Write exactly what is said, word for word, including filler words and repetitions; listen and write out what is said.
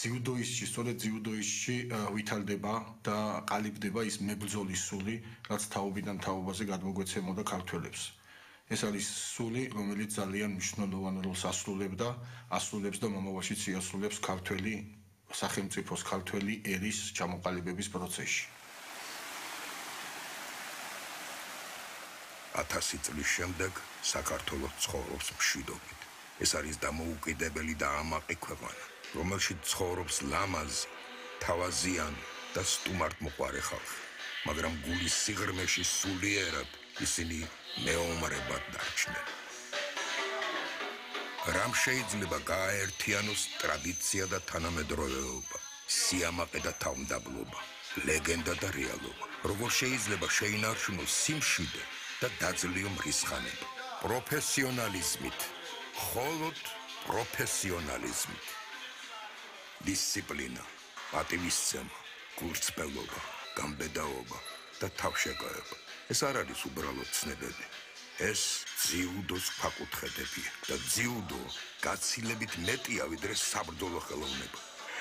ძიუდოისტში, სწორედ ძიუდოისტში ვითარდება და ყალიბდება ის მებრძოლის სული, რაც თაობიდან თაობაზე გადმოგვეცემოდა ქართველებს. ეს არის სული, რომელიც ძალიან მნიშვნელოვან როლს ასრულებდა, ასრულებს და მომავალშიც იასრულებს ქართველი სახელმწიფოს, ქართველი ერის ჩამოყალიბების პროცესში. ათასი წლის შემდეგ საქართველოს ცხოვრობს მშვიდობით. ეს არის დამოუკიდებელი და ამაყი ქვეყანა, რომელშიც ცხოვრობს ლამაზი, თავაზიანი და სტუმართმოყვარე ხალხი, მაგრამ გულის სიღრმეში სულიერად ისინი მეომრებად დარჩნენ. რამ შეიძლება გააერთიანოს ტრადიცია და თანამედროვეობა, სიამაყე და თავმდაბლობა, ლეგენდა და რეალობა? როგორ შეიძლება შეინარჩუნოს სიმშვიდე და დაძლიო მრისხანება? პროფესიონალიზმით, მხოლოდ პროფესიონალიზმით. დისციპლინა, პატივისცემა, გულწრფელობა, გამბედაობა და თავშეკავება. ეს არ არის უბრალოდ ცნებები. ეს ძიუდოს ფაკუთხედებია და ძიუდო გაცილებით მეტია ვიდრე საბრძოლო ხელოვნება.